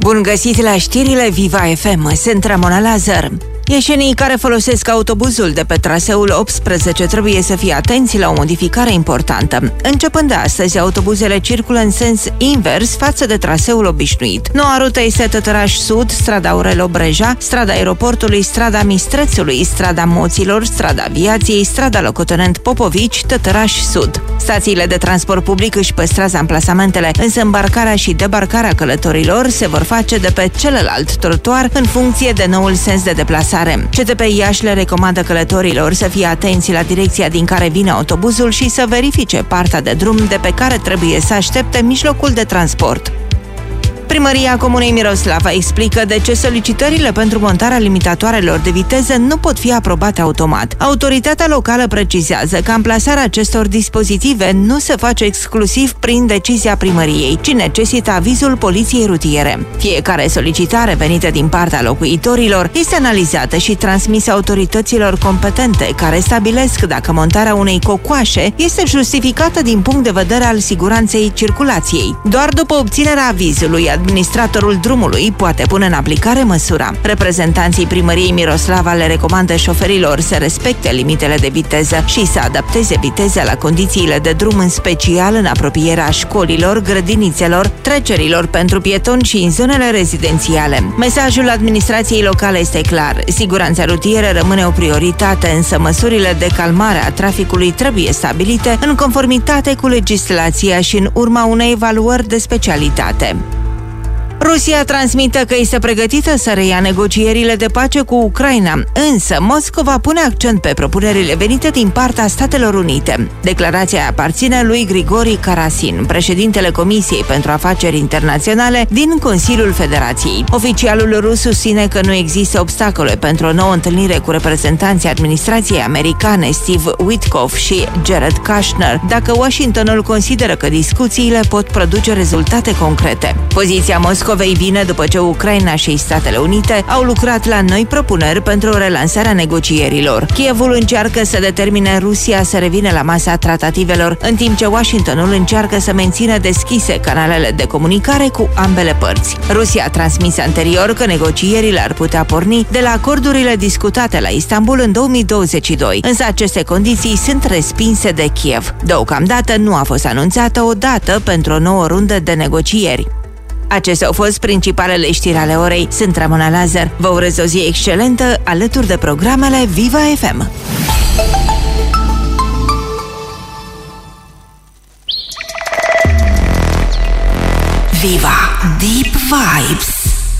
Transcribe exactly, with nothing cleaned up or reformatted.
Bun găsit la știrile Viva F M, sunt Ramona Lazar. Ieșenii care folosesc autobuzul de pe traseul optsprezece trebuie să fie atenți la o modificare importantă. Începând de astăzi, autobuzele circulă în sens invers față de traseul obișnuit. Noua rută este Tătăraș Sud, strada Aurelo-Breja, strada Aeroportului, strada Mistrețului, strada Moților, strada Aviației, strada Locotenent Popovici, Tătăraș Sud. Stațiile de transport public își păstrează amplasamentele, însă îmbarcarea și debarcarea călătorilor se vor face de pe celălalt trotuar în funcție de noul sens de deplasare. C T P Iași le recomandă călătorilor să fie atenți la direcția din care vine autobuzul și să verifice partea de drum de pe care trebuie să aștepte mijlocul de transport. Primăria Comunei Miroslava explică de ce solicitările pentru montarea limitatoarelor de viteză nu pot fi aprobate automat. Autoritatea locală precizează că amplasarea acestor dispozitive nu se face exclusiv prin decizia primăriei, ci necesită avizul poliției rutiere. Fiecare solicitare venită din partea locuitorilor este analizată și transmisă autorităților competente, care stabilesc dacă montarea unei cocoașe este justificată din punct de vedere al siguranței circulației. Doar după obținerea avizului, administratorul drumului poate pune în aplicare măsura. Reprezentanții primăriei Miroslava le recomandă șoferilor să respecte limitele de viteză și să adapteze viteza la condițiile de drum, în special în apropierea școlilor, grădinițelor, trecerilor pentru pietoni și în zonele rezidențiale. Mesajul administrației locale este clar: siguranța rutieră rămâne o prioritate, însă măsurile de calmare a traficului trebuie stabilite în conformitate cu legislația și în urma unei evaluări de specialitate. Rusia transmite că este pregătită să reia negocierile de pace cu Ucraina, însă Moscova pune accent pe propunerile venite din partea Statelor Unite. Declarația aparține lui Grigori Karasin, președintele Comisiei pentru Afaceri Internaționale din Consiliul Federației. Oficialul rus susține că nu există obstacole pentru o nouă întâlnire cu reprezentanții administrației americane Steve Witkoff și Jared Kushner, dacă Washingtonul consideră că discuțiile pot produce rezultate concrete. Poziția Moscovei vine după ce Ucraina și Statele Unite au lucrat la noi propuneri pentru relansarea negocierilor. Kievul încearcă să determine Rusia să revină la masa tratativelor, în timp ce Washingtonul încearcă să mențină deschise canalele de comunicare cu ambele părți. Rusia a transmis anterior că negocierile ar putea porni de la acordurile discutate la Istanbul în două mii douăzeci și doi, însă aceste condiții sunt respinse de Kiev. Deocamdată nu a fost anunțată o dată pentru o nouă rundă de negocieri. Acestea au fost principalele știri ale orei. Sunt Ramona Lazar. Vă urez o zi excelentă alături de programele Viva F M. Viva Deep Vibes.